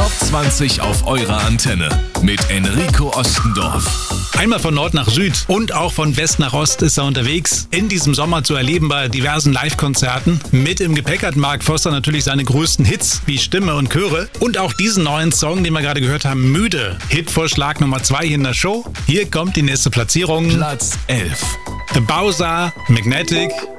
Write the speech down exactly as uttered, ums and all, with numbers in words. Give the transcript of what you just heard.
Top zwanzig auf eurer Antenne mit Enrico Ostendorf. Einmal von Nord nach Süd und auch von West nach Ost ist er unterwegs. In diesem Sommer zu erleben bei diversen Live-Konzerten. Mit im Gepäck hat Mark Forster natürlich seine größten Hits wie Stimme und Chöre. Und auch diesen neuen Song, den wir gerade gehört haben, Müde. Hitvorschlag Nummer zwei in der Show. Hier kommt die nächste Platzierung. Platz elf. The Bowser, Magnetic.